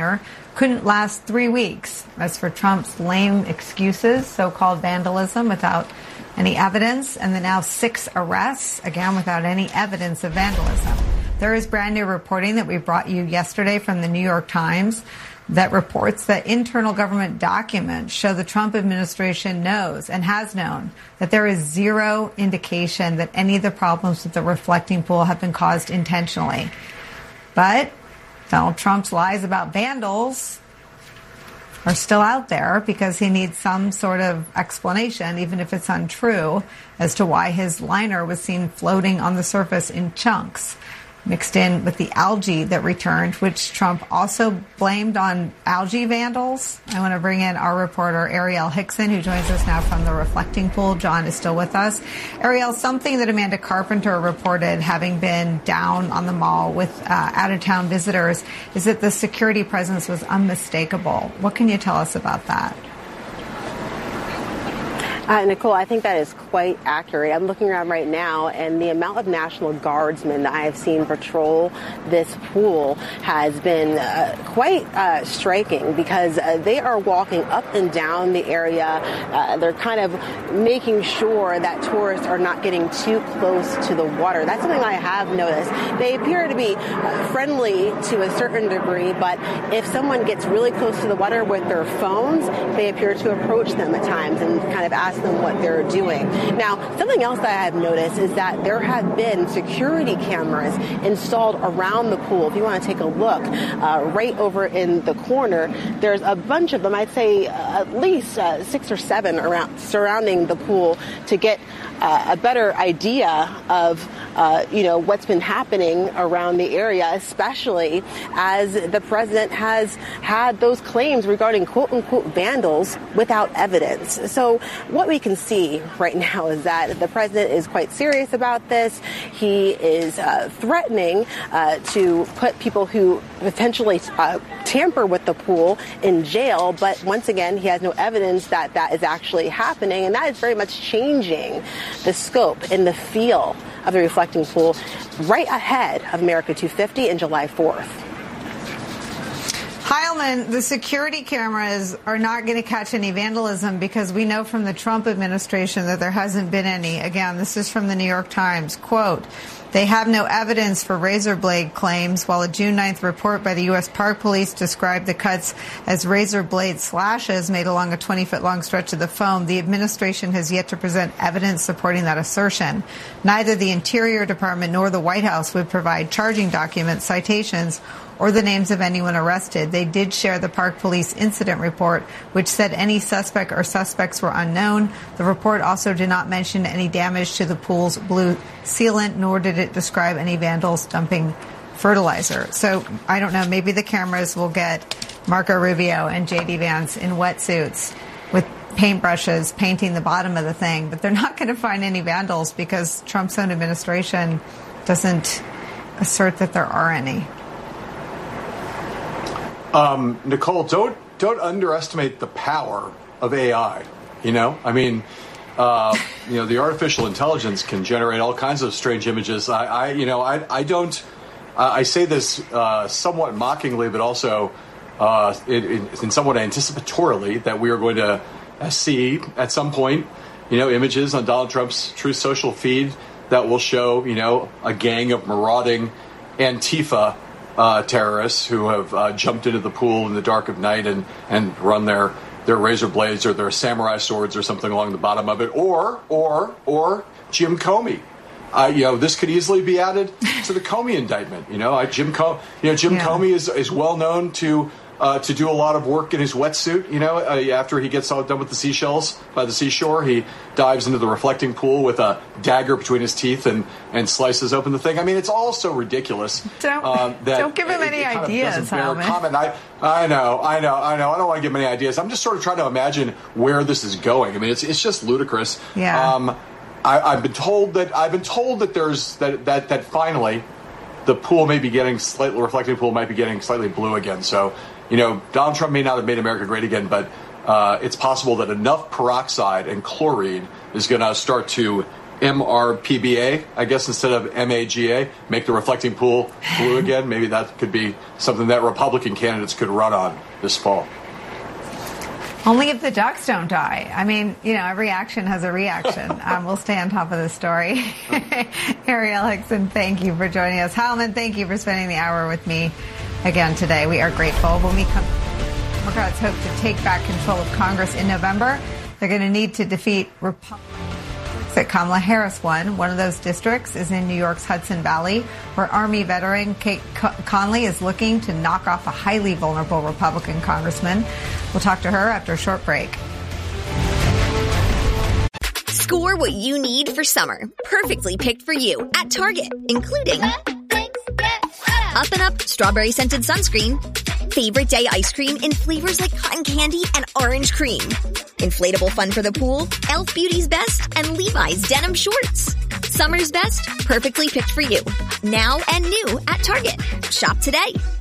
liner couldn't last 3 weeks. As for Trump's lame excuses, so-called vandalism without any evidence, and the now 6 arrests, again without any evidence of vandalism. There is brand new reporting that we brought you yesterday from the New York Times that reports that internal government documents show the Trump administration knows and has known that there is zero indication that any of the problems with the reflecting pool have been caused intentionally. But Donald Trump's lies about vandals are still out there because he needs some sort of explanation, even if it's untrue, as to why his liner was seen floating on the surface in chunks, mixed in with the algae that returned, which Trump also blamed on algae vandals. I want to bring in our reporter, Ariel Hickson, who joins us now from the reflecting pool. John is still with us. Ariel, something that Amanda Carpenter reported, having been down on the mall with out-of-town visitors, is that the security presence was unmistakable. What can you tell us about that? Nicole, I think that is quite accurate. I'm looking around right now, and the amount of National Guardsmen that I have seen patrol this pool has been quite striking, because they are walking up and down the area. They're kind of making sure that tourists are not getting too close to the water. That's something I have noticed. They appear to be friendly to a certain degree, but if someone gets really close to the water with their phones, they appear to approach them at times and kind of ask them what they're doing. Now, something else that I have noticed is that there have been security cameras installed around the pool. If you want to take a look, right over in the corner, there's a bunch of them. I'd say at least 6 or 7 around surrounding the pool to get a better idea of what's been happening around the area, especially as the president has had those claims regarding quote-unquote vandals without evidence. So what we can see right now is that the president is quite serious about this. He is threatening to put people who potentially tamper with the pool in jail, but once again, he has no evidence that that is actually happening, and that is very much changing the scope and the feel of the reflecting pool right ahead of America 250 and July 4th. Heilman, the security cameras are not going to catch any vandalism because we know from the Trump administration that there hasn't been any. Again, this is from the New York Times. Quote, they have no evidence for razor blade claims, while a June 9th report by the U.S. Park Police described the cuts as razor blade slashes made along a 20-foot-long stretch of the foam. The administration has yet to present evidence supporting that assertion. Neither the Interior Department nor the White House would provide charging documents, citations, or the names of anyone arrested. They did share the Park Police incident report, which said any suspect or suspects were unknown. The report also did not mention any damage to the pool's blue sealant, nor did it describe any vandals dumping fertilizer. So I don't know, maybe the cameras will get Marco Rubio and J.D. Vance in wetsuits with paintbrushes painting the bottom of the thing, but they're not going to find any vandals because Trump's own administration doesn't assert that there are any. Nicole, don't underestimate the power of AI. The artificial intelligence can generate all kinds of strange images. I say this somewhat mockingly, but also in somewhat anticipatorily, that we are going to see at some point, images on Donald Trump's Truth Social feed that will show, a gang of marauding Antifa terrorists who have jumped into the pool in the dark of night and run their razor blades or their samurai swords or something along the bottom of it, or Jim Comey. This could easily be added to the Comey indictment. Jim Comey is well known to do a lot of work in his wetsuit. After he gets all done with the seashells by the seashore, he dives into the reflecting pool with a dagger between his teeth and slices open the thing. I mean, it's all so ridiculous. Don't give him any ideas, Heilman. I know. I don't want to give him any ideas. I'm just sort of trying to imagine where this is going. I mean, it's just ludicrous. Yeah. I've been told that there's that finally the pool may be getting slightly, reflecting pool might be getting slightly blue again. So, Donald Trump may not have made America great again, but it's possible that enough peroxide and chlorine is going to start to MRPBA, I guess, instead of MAGA, make the reflecting pool blue again. Maybe that could be something that Republican candidates could run on this fall. Only if the ducks don't die. I mean, every action has a reaction. We'll stay on top of the story. Ariel Hickson, thank you for joining us. Howman, thank you for spending the hour with me again today. We are grateful. When we come, Democrats hope to take back control of Congress in November. They're going to need to defeat Republicans that Kamala Harris won. One of those districts is in New York's Hudson Valley, where Army veteran Kate Conley is looking to knock off a highly vulnerable Republican congressman. We'll talk to her after a short break. Score what you need for summer. Perfectly picked for you at Target, including Up and Up strawberry scented sunscreen, favorite day ice cream in flavors like cotton candy and orange cream, inflatable fun for the pool, Elf Beauty's Best, and Levi's denim shorts. Summer's best, perfectly picked for you. Now and new at Target. Shop today.